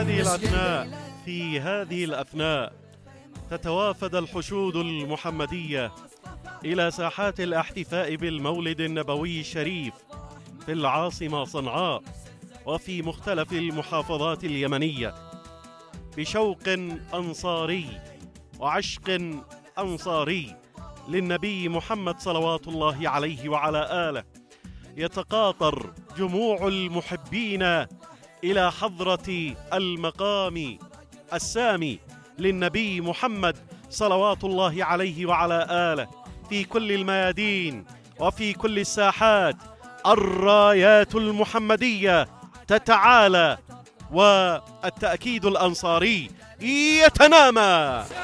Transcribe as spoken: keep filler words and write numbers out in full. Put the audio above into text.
هذه الأثناء في هذه الأثناء تتوافد الحشود المحمدية إلى ساحات الاحتفاء بالمولد النبوي الشريف في العاصمة صنعاء وفي مختلف المحافظات اليمنية بشوق أنصاري وعشق أنصاري للنبي محمد صلوات الله عليه وعلى آله. يتقاطر جموع المحبين إلى حضرة المقام السامي للنبي محمد صلوات الله عليه وعلى آله في كل الميادين وفي كل الساحات. الرايات المحمدية تتعالى والتأكيد الأنصاري يتنامى.